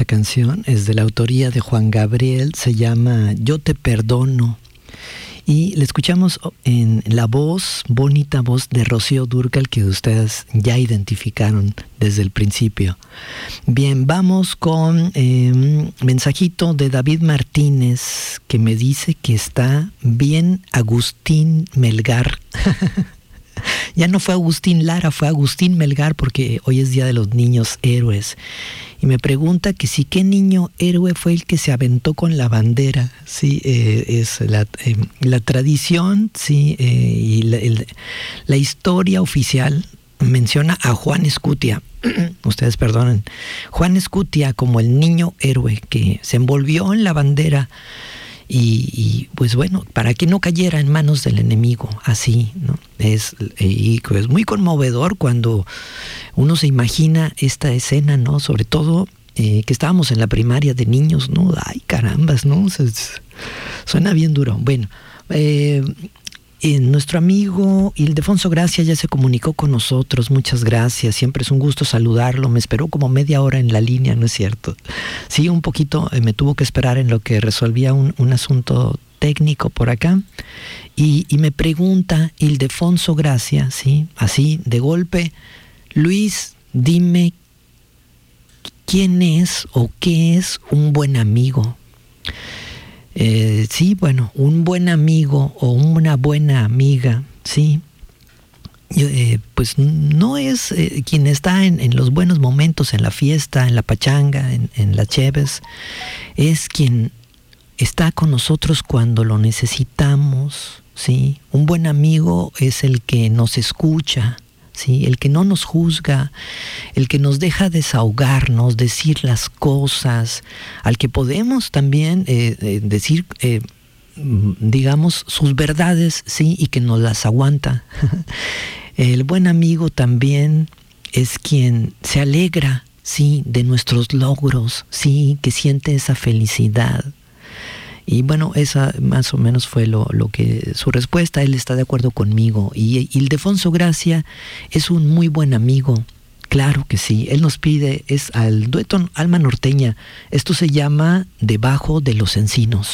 canción, es de la autoría de Juan Gabriel, se llama Yo te perdono. Y le escuchamos en la voz, bonita voz de Rocío Dúrcal, que ustedes ya identificaron desde el principio. Bien, vamos con mensajito de David Martínez, que me dice que está bien Agustín Melgar. Ya no fue Agustín Lara, fue Agustín Melgar, porque hoy es Día de los Niños Héroes. Y me pregunta que si qué niño héroe fue el que se aventó con la bandera. Sí, es la tradición, sí, y la historia oficial menciona a Juan Escutia. Ustedes perdonen. Juan Escutia como el niño héroe que se envolvió en la bandera. Y pues bueno, para que no cayera en manos del enemigo, así, ¿no? Es muy conmovedor cuando uno se imagina esta escena, ¿no? Sobre todo que estábamos en la primaria de niños, ¿no? Ay, carambas, ¿no? Suena bien duro. Bueno, nuestro amigo Ildefonso Gracia ya se comunicó con nosotros, muchas gracias, siempre es un gusto saludarlo, me esperó como media hora en la línea, ¿no es cierto? Sí, un poquito, me tuvo que esperar en lo que resolvía un asunto técnico por acá, y me pregunta Ildefonso Gracia, ¿sí? Así, de golpe, Luis, dime, ¿quién es o qué es un buen amigo? Sí, bueno, un buen amigo o una buena amiga, sí, pues no es quien está en los buenos momentos, en la fiesta, en la pachanga, en las cheves, es quien está con nosotros cuando lo necesitamos, sí. Un buen amigo es el que nos escucha, sí, el que no nos juzga, el que nos deja desahogarnos, decir las cosas, al que podemos también decir, digamos, sus verdades, sí, y que nos las aguanta. El buen amigo también es quien se alegra, sí, de nuestros logros, sí, que siente esa felicidad. Y bueno, esa más o menos fue lo que su respuesta. Él está de acuerdo conmigo. Y Ildefonso Gracia es un muy buen amigo. Claro que sí. Él nos pide, es al dueto Alma Norteña. Esto se llama Debajo de los Encinos.